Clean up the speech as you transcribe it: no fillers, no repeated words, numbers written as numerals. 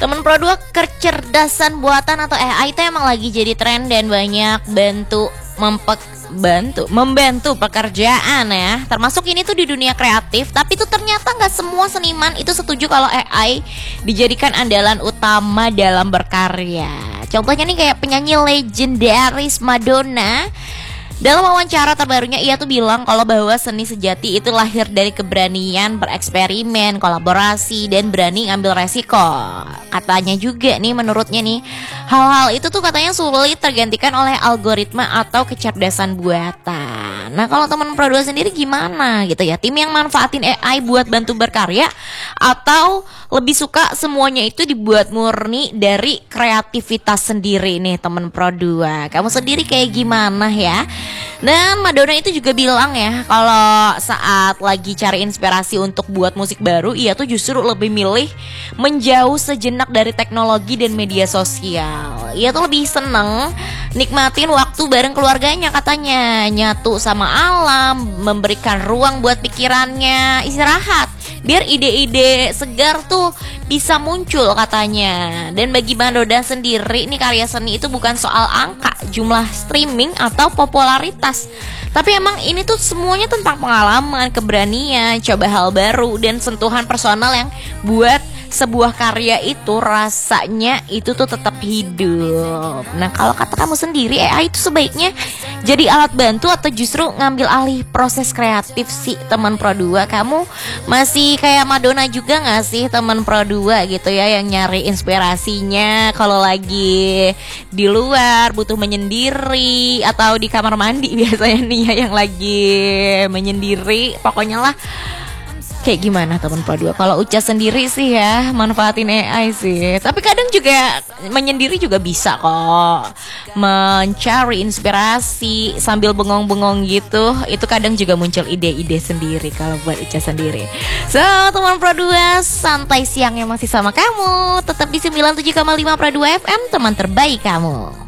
Temen Pro 2, kecerdasan buatan atau AI itu emang lagi jadi tren dan banyak membantu pekerjaan ya. Termasuk ini tuh di dunia kreatif. Tapi tuh ternyata nggak semua seniman itu setuju kalau AI dijadikan andalan utama dalam berkarya. Contohnya nih kayak penyanyi legendaris Madonna. Dalam wawancara terbarunya ia tuh bilang kalau bahwa seni sejati itu lahir dari keberanian bereksperimen, kolaborasi, dan berani ngambil resiko. Katanya juga nih, menurutnya nih, hal-hal itu tuh katanya sulit tergantikan oleh algoritma atau kecerdasan buatan. Nah kalau teman Pro 2 sendiri gimana gitu ya? Tim yang manfaatin AI buat bantu berkarya atau lebih suka semuanya itu dibuat murni dari kreativitas sendiri nih teman Pro 2? Kamu sendiri kayak gimana ya? Dan Madonna itu juga bilang ya kalau saat lagi cari inspirasi untuk buat musik baru, ia tuh justru lebih milih menjauh sejenak dari teknologi dan media sosial. Ia tuh lebih seneng nikmatin waktu bareng keluarganya katanya, nyatu sama alam, memberikan ruang buat pikirannya istirahat, biar ide-ide segar tuh bisa muncul katanya. Dan bagi Madonna sendiri nih, karya seni itu bukan soal angka, jumlah streaming atau popularitas, tapi emang ini tuh semuanya tentang pengalaman, keberanian, coba hal baru, dan sentuhan personal yang buat sebuah karya itu rasanya itu tuh tetap hidup. Nah kalau kata kamu sendiri, AI itu sebaiknya jadi alat bantu atau justru ngambil alih proses kreatif sih teman Pro 2? Kamu masih kayak Madonna juga gak sih teman Pro 2 gitu ya, yang nyari inspirasinya kalau lagi di luar butuh menyendiri atau di kamar mandi biasanya nih ya, yang lagi menyendiri. Pokoknya lah, kayak gimana teman Pro 2? Kalau Uca sendiri sih ya manfaatin AI sih, tapi kadang juga menyendiri juga bisa kok mencari inspirasi sambil bengong-bengong gitu. Itu kadang juga muncul ide-ide sendiri kalau buat Uca sendiri. So teman Pro 2, santai siangnya masih sama kamu, tetap di 97,5 Pro 2 FM, teman terbaik kamu.